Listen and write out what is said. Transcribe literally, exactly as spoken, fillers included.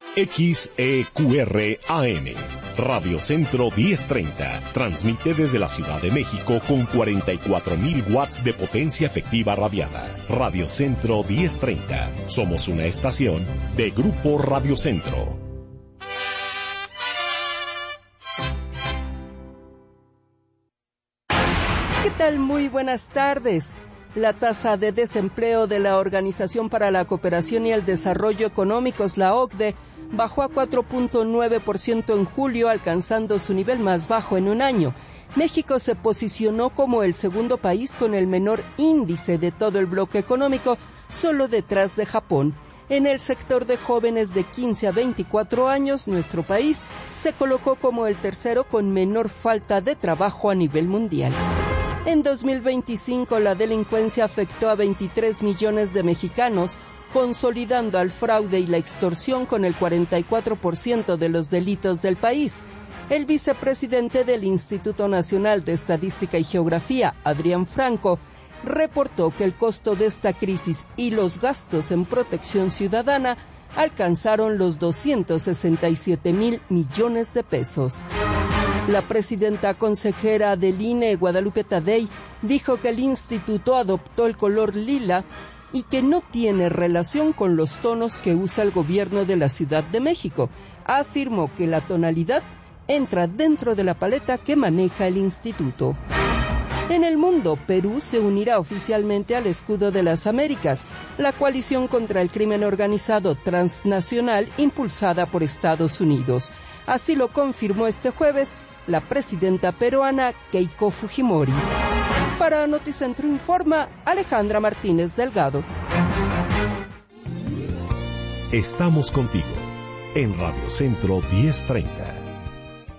X E Q R A M, Radio Centro diez treinta, transmite desde la Ciudad de México con cuarenta y cuatro mil watts de potencia efectiva radiada. Radio Centro diez treinta, somos una estación de Grupo Radio Centro. ¿Qué tal? Muy buenas tardes. La tasa de desempleo de la Organización para la Cooperación y el Desarrollo Económicos, la O C D E, bajó a cuatro punto nueve por ciento en julio, alcanzando su nivel más bajo en un año. México se posicionó como el segundo país con el menor índice de todo el bloque económico, solo detrás de Japón. En el sector de jóvenes de quince a veinticuatro años, nuestro país se colocó como el tercero con menor falta de trabajo a nivel mundial. En dos mil veinticinco, la delincuencia afectó a veintitrés millones de mexicanos, consolidando al fraude y la extorsión con el cuarenta y cuatro por ciento de los delitos del país. El vicepresidente del Instituto Nacional de Estadística y Geografía, Adrián Franco, reportó que el costo de esta crisis y los gastos en protección ciudadana alcanzaron los doscientos sesenta y siete mil millones de pesos. La presidenta consejera del I N E, Guadalupe Tadei, dijo que el instituto adoptó el color lila y que no tiene relación con los tonos que usa el gobierno de la Ciudad de México. Afirmó que la tonalidad entra dentro de la paleta que maneja el instituto. En el mundo, Perú se unirá oficialmente al Escudo de las Américas, la coalición contra el crimen organizado transnacional impulsada por Estados Unidos. Así lo confirmó este jueves la presidenta peruana Keiko Fujimori. Para Noticentro Informa, Alejandra Martínez Delgado. Estamos contigo en Radio Centro diez treinta.